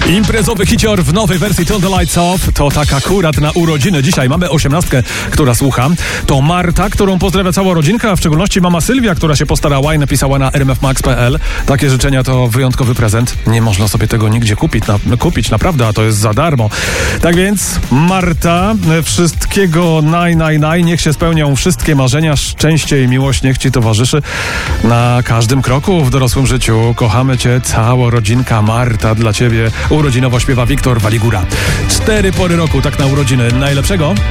Imprezowy hicior w nowej wersji Turn the Lights Off to tak akurat na urodziny. Dzisiaj mamy 18, która słucha. To Marta, którą pozdrawia cała rodzinka, a w szczególności mama Sylwia, która się postarała i napisała na rmfmax.pl. Takie życzenia to wyjątkowy prezent. Nie można sobie tego nigdzie kupić, naprawdę, a to jest za darmo. Tak więc, Marta, wszystkiego naj. Niech się spełnią wszystkie marzenia, szczęście i miłość niech ci towarzyszy na każdym kroku w dorosłym życiu. Kochamy cię, cała rodzinka. Marta, dla ciebie urodzinowo śpiewa Wiktor Waligura. 4 pory roku, tak na urodziny. Najlepszego.